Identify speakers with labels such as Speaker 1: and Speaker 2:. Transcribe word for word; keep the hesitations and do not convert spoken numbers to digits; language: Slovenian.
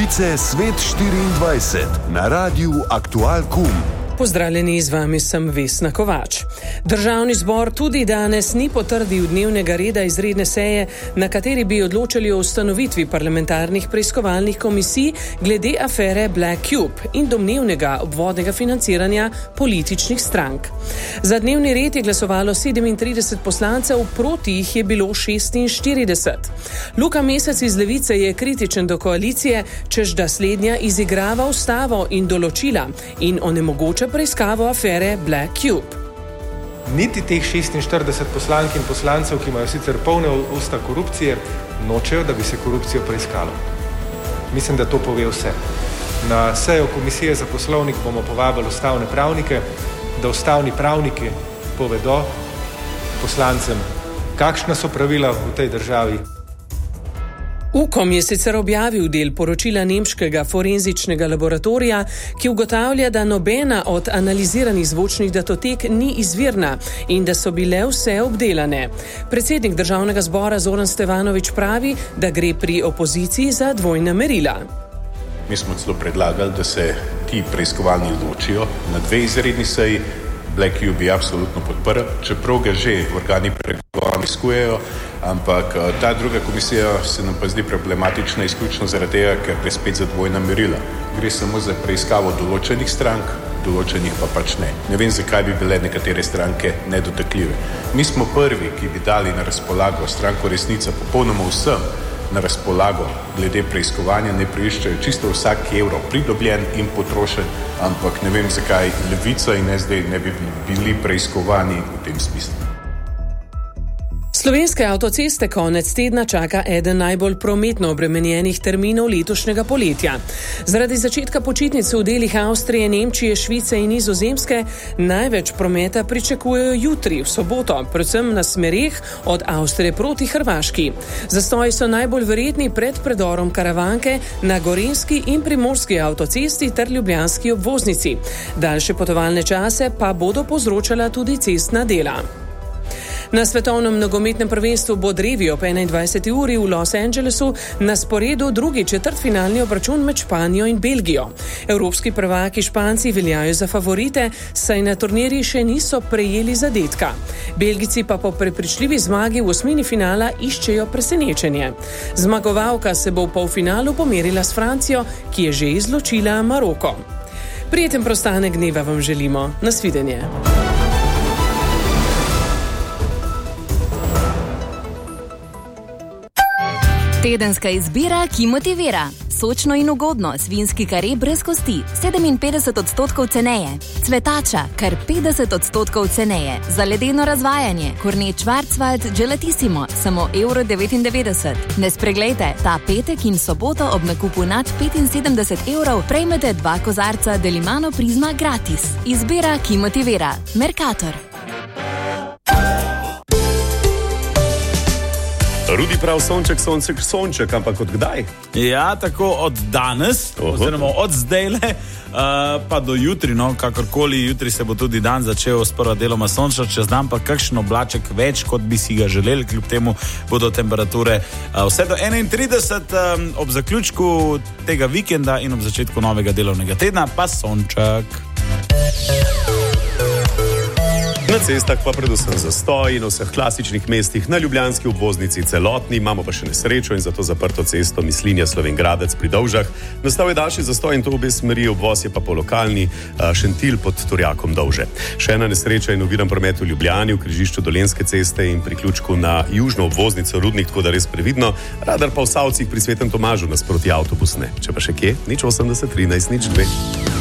Speaker 1: Novice Svet štiriindvajset na Radiu Aktual Kum.
Speaker 2: Pozdravljeni, z vami sem Vesna Kovač. Državni zbor tudi danes ni potrdil dnevnega reda izredne seje, na kateri bi odločali o ustanovitvi parlamentarnih preiskovalnih komisij glede afere Black Cube in domnevnega obvodnega financiranja političnih strank. Za dnevni red je glasovalo sedemintrideset poslancev, proti jih je bilo šestinštirideset. Luka Mesec iz Levice je kritičen do koalicije, češ da slednja izigrava ustavo in določila in onemogoča preiskavo afere Black Cube.
Speaker 3: Niti teh šestinštirideset poslank in poslancev, ki imajo sicer polne usta korupcije, nočejo, da bi se korupcijo preiskalo. Mislim, da to pove vse. Na sejo Komisije za poslovnik bomo povabili ustavne pravnike, da ustavni pravniki povedo poslancem, kakšna so pravila v tej državi.
Speaker 2: Ukom je sicer objavil del poročila nemškega forenzičnega laboratorija, ki ugotavlja, da nobena od analiziranih zvočnih datotek ni izvirna in da so bile vse obdelane. Predsednik državnega zbora Zoran Stevanović pravi, da gre pri opoziciji za dvojna merila.
Speaker 4: Mi smo celo predlagali, da se ti preiskovalni odločijo na dve izredni seji. Black Cube bi absolutno podprl, čeprav ga že organi pregona iskujejo, ampak ta druga komisija se nam pa zdi problematična izključno zaradi tega, ker gre spet za dvojna merila. Gre samo za preiskavo določenih strank, določenih pa pač ne. Ne vem, zakaj bi bile nekatere stranke nedotakljive. Mi smo prvi, ki bi dali na razpolago stranko Resnica popolnoma vsem na razpolago glede preiskovanja, ne preiščajo čisto vsak evro pridobljen in potrošen, ampak ne vem, zakaj Levica in S D ne bi bili preiskovani v tem smislu.
Speaker 2: Slovenske avtoceste konec tedna čaka eden najbolj prometno obremenjenih terminov letošnjega poletja. Zaradi začetka počitnic v delih Avstrije, Nemčije, Švice in Nizozemske največ prometa pričakujejo jutri, v soboto, predvsem na smereh od Avstrije proti Hrvaški. Zastoji so najbolj verjetni pred predorom Karavanke na Gorenjski in Primorski avtocesti ter Ljubljanski obvoznici. Daljše potovalne čase pa bodo povzročala tudi cestna dela. Na svetovnem nogometnem prvenstvu bo drevi ob enaindvajseti uri v Los Angelesu na sporedu drugi četrtfinalni obračun med Španijo in Belgijo. Evropski prvaki Španci veljajo za favorite, saj na turnirji še niso prejeli zadetka. Belgijci pa po prepričljivi zmagi v osmini finala iščejo presenečenje. Zmagovalka se bo v polfinalu pomerila s Francijo, ki je že izločila Maroko. Prijeten prostanek dneva vam želimo. Nasvidenje.
Speaker 5: Tedenska izbira, ki motivira. Sočno in ugodno, svinjski kare brez kosti, sedeminpetdeset odstotkov ceneje. Cvetača, kar petdeset odstotkov ceneje. Za ledeno razvajanje, Kornet Schwarzwald Gelatissimo, samo evro devetindevetdeset. Ne spreglejte, ta petek in soboto ob nakupu nad petinsedemdeset evrov prejmete dva kozarca Delimano Prizma gratis. Izbira, ki motivira. Mercator.
Speaker 6: Rudi prav sonček, sonček, sonček, ampak od kdaj?
Speaker 7: Ja, tako od danes, Oho. oziroma od zdajle, uh, pa do jutri, no, kakorkoli, jutri se bo tudi dan začel s prva deloma sonča, čez dan pa kakšen oblaček več, kot bi si ga želeli, kljub temu bodo temperature uh, vse do enaintrideset, um, ob zaključku tega vikenda in ob začetku novega delovnega tedna pa sonček.
Speaker 6: Na cestah pa predvsem zastoj in v vseh klasičnih mestih na ljubljanski obvoznici celotni, imamo pa še nesrečo in zato zaprto cesto Mislinja Slovenj Gradec pri Dovžah. Nastal je daljši zastoj in to v obe smeri, obvoz je pa po lokalni Šentilj pod Turjakom Dovže. Še ena nesreča in oviran promet v Ljubljani v križišču Dolenjske ceste in priključku na južno obvoznico Rudnik, tako da res previdno, radar pa v Savcih pri Svetem Tomažu nasproti avtobusne. Če pa še kje, nič osemdeset trinajst nič dve.